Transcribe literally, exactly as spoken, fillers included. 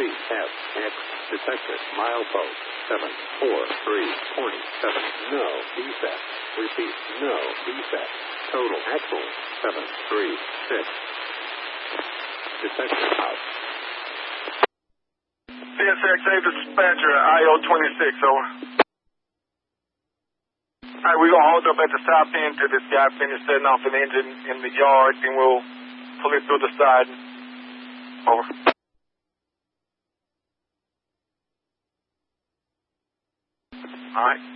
Repeat. F, X, detected. Milepost, seven, four, three, point seven. No defect. Repeat. No defect. Total excellent. seven, three, six. Detected. Out. C S X A dispatcher, I O twenty-six, over. Alright, we're going to hold up at the south end till this guy finishes setting off an engine in the yard, and we'll pull it through the side. Over. Alright.